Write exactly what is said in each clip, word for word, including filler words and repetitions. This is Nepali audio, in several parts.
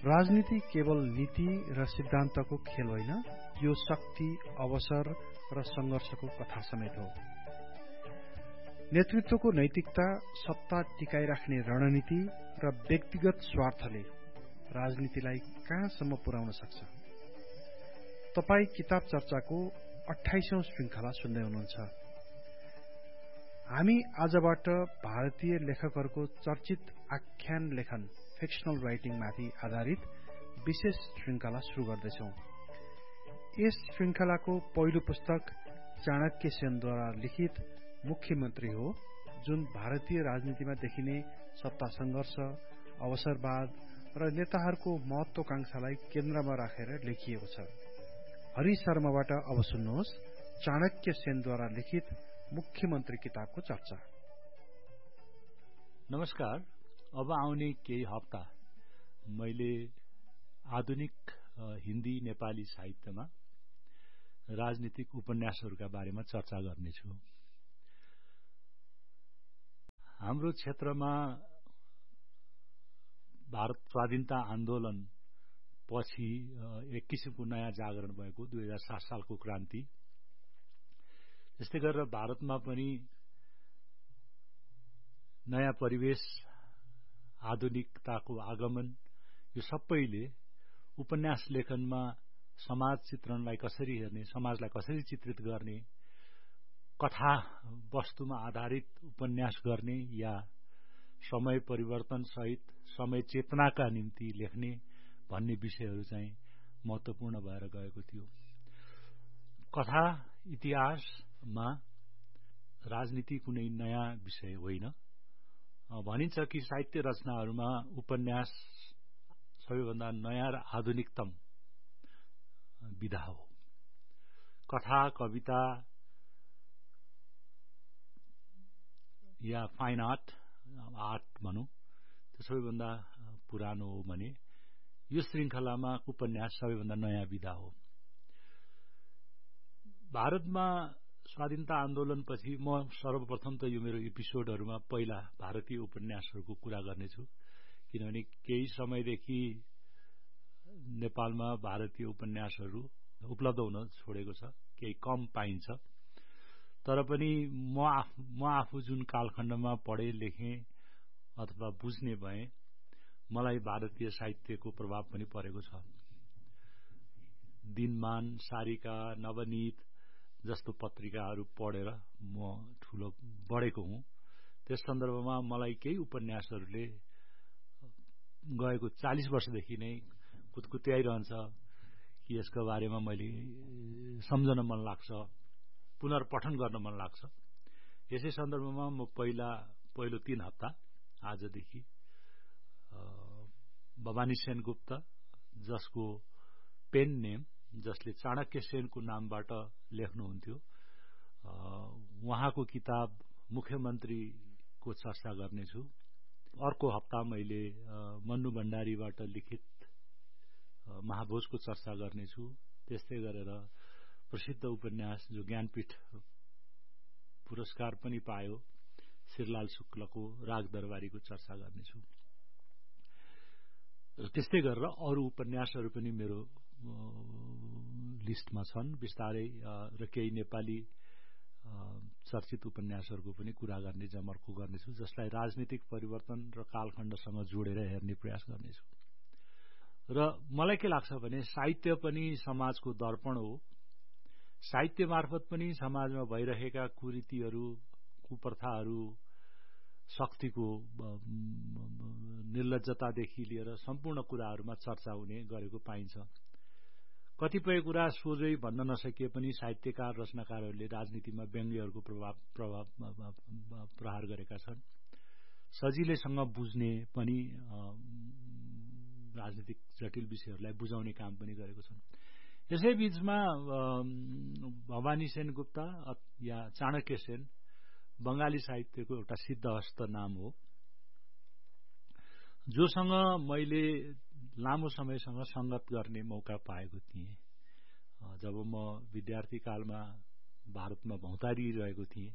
राजनीति केवल नीति र सिद्धान्तको खेल होइन, यो शक्ति, अवसर र संघर्षको कथा समेत हो। नेतृत्वको नैतिकता, सत्ता टिकाइराख्ने रणनीति र व्यक्तिगत स्वार्थले राजनीतिलाई कहाँसम्म पुर्याउन सक्छ। तपाई किताब चर्चाको अठाइसौं श्रृंखला सुन्दै हुनुहुन्छ। हामी आजबाट भारतीय लेखकहरूको चर्चित आख्यान लेखन फिक्सनल राइटिङ माथि आधारित विशेष श्रृंखला शुरू गर्दैछौं। यस श्रृंखलाको पहिलो पुस्तक चाणक्य सेनद्वारा लिखित मुख्यमन्त्री हो, जुन भारतीय राजनीतिमा देखिने सत्ता संघर्ष, अवसरवाद र नेताहरूको महत्वाकांक्षालाई केन्द्रमा राखेर लेखिएको छ। हरि शर्माबाट अब सुन्नुहोस् चाणक्य सेनद्वारा लिखित मुख्यमन्त्री किताबको चर्चा। नमस्कार। अब आउने केही हप्ता मैले आधुनिक हिन्दी नेपाली साहित्यमा राजनीतिक उपन्यासहरूका बारेमा चर्चा गर्नेछु। हाम्रो क्षेत्रमा भारत स्वाधीनता आन्दोलन पछि एक किसिमको नयाँ जागरण भएको दुई हजार सात सालको क्रान्ति, त्यस्तै गरेर भारतमा पनि नयाँ परिवेश, आधुनिकताको आगमन, यो सबैले उपन्यास लेखनमा समाज चित्रणलाई कसरी हेर्ने, समाजलाई कसरी चित्रित गर्ने, कथा वस्तुमा आधारित उपन्यास गर्ने या समय परिवर्तन सहित समय चेतनाका निम्ति लेख्ने भन्ने विषयहरू चाहिँ महत्वपूर्ण भएर गएको थियो। कथा इतिहासमा राजनीति कुनै नयाँ विषय होइन। भनिन्छ कि साहित्य रचनाहरूमा उपन्यास सबैभन्दा नयाँ र आधुनिकतम विधा हो। कथा, कविता या फाइन आर्ट, आर्ट भनौं, त्यो सबैभन्दा पुरानो हो भने यो श्रृंखलामा उपन्यास सबैभन्दा नयाँ विधा हो। भारतमा स्वाधीनता आन्दोलनपछि म सर्वप्रथम त यो मेरो एपिसोडहरूमा पहिला भारतीय उपन्यासहरूको कुरा गर्नेछु, किनभने केही समयदेखि नेपालमा भारतीय उपन्यासहरू उपलब्ध हुन छोडेको छ, केही कम पाइन्छ। तर पनि म आफू म आफू जुन कालखण्डमा पढे, लेखे अथवा बुझ्ने भए, मलाई भारतीय साहित्यको प्रभाव पनि परेको छ। दिनमान, सारिका, नवनीत जस्तो पत्रिकाहरू पढेर म ठूलो बढेको हुँ। त्यस सन्दर्भमा मलाई केही उपन्यासहरूले गएको चालीस वर्षदेखि नै कुतकुत्याइरहन्छ कि यसको बारेमा मैले सम्झन मन लाग्छ, पुनर्पठन गर्न मन लाग्छ। यसै सन्दर्भमा म पहिला पहिलो तीन हप्ता आजदेखि भवानी सेनगुप्त, जसको पेन नेम, जसले चाणक्य सेनको नामबाट लेख्नुहुन्थ्यो, उहाँको किताब मुख्यमन्त्रीको चर्चा गर्नेछु। अर्को हप्ता मैले मन्नु भण्डारीबाट लिखित महाभोजको चर्चा गर्नेछु। त्यस्तै गरेर प्रसिद्ध उपन्यास जो ज्ञानपीठ पुरस्कार पनि पायो, श्रीलाल शुक्लको रागदरबारीको चर्चा गर्नेछु। त्यस्तै गरेर अरू उपन्यासहरू पनि मेरो लिस्टमा छन् बिस्तारै, र केही नेपाली चर्चित उपन्यासहरूको पनि कुरा गर्ने जमर्को गर्नेछु, जसलाई राजनीतिक परिवर्तन र कालखण्डसँग जोडेर हेर्ने प्रयास गर्नेछु। र मलाई के लाग्छ भने साहित्य पनि समाजको दर्पण हो। साहित्य मार्फत पनि समाजमा भइरहेका कुरीतिहरू, कुप्रथाहरू, शक्तिको निर्लज्जतादेखि लिएर सम्पूर्ण कुराहरूमा चर्चा हुने गरेको पाइन्छ। कतिपय कुरा सोझै भन्न नसकिए पनि साहित्यकार, रचनाकारहरूले राजनीतिमा व्यङ्ग्यहरूको प्रभाव प्रभाव प्रहार गरेका छन्। सजिलैसँग बुझ्ने पनि राजनीतिक जटिल विषयहरूलाई बुझाउने काम पनि गरेको छन्। यसै बीचमा भवानी सेनगुप्त या चाणक्य सेन बंगाली साहित्यको एउटा सिद्धहस्त नाम हो, जोसँग मैले लामो समयसँग संगत गर्ने मौका पाएको थिएँ। जब म विद्यार्थी कालमा भारतमा भौतारिरहेको थिएँ,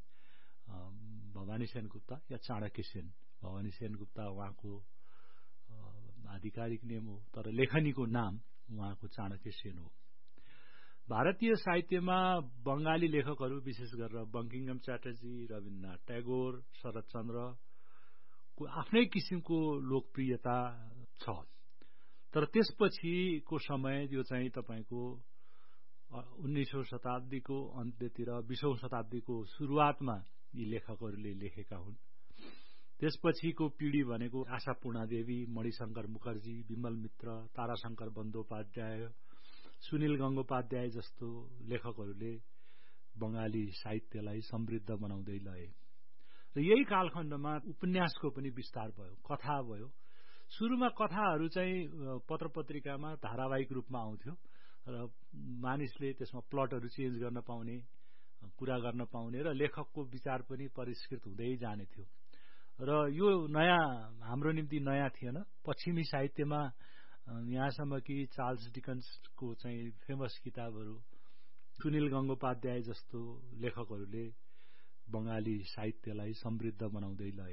भवानी सेनगुप्त या चाणक्य सेन, भवानी सेनगुप्त उहाँको आधिकारिक नेम हो, तर लेखनीको नाम उहाँको चाणक्य सेन हो। भारतीय साहित्यमा बंगाली लेखकहरू विशेष गरेर बंकिमचन्द्र च्याटर्जी, रविन्द्रनाथ ट्यागोर, शरदचन्द्रको आफ्नै किसिमको लोकप्रियता छ। तर त्यसपछिको समय यो चाहिँ तपाईको उन्नाइसौं शताब्दीको अन्त्यतिर बीसौं शताब्दीको सुरुवातमा यी लेखकहरूले लेखेका हुन्। त्यसपछिको पिढी भनेको आशापूर्णा देवी, मणिशंकर मुखर्जी, विमल मित्र, ताराशंकर बन्दोपाध्याय, सुनिल गंगोपाध्याय जस्तो लेखकहरूले बंगाली साहित्यलाई समृद्ध बनाउँदै लए। र यही कालखण्डमा उपन्यासको पनि विस्तार भयो, कथा भयो। सुरुमा कथाहरू चाहिँ पत्र पत्रिकामा धारावाहिक रूपमा आउँथ्यो र मानिसले त्यसमा प्लटहरू चेन्ज गर्न पाउने, कुरा गर्न पाउने र लेखकको विचार पनि परिष्कृत हुँदै जाने थियो। र यो नयाँ हाम्रो निम्ति नयाँ थिएन। पश्चिमी साहित्यमा यहाँसम्म कि चार्ल्स डिकन्सको चाहिँ फेमस किताबहरू, सुनिल गंगोपाध्याय जस्तो लेखकहरूले बंगाली साहित्यलाई समृद्ध बनाउँदै लए।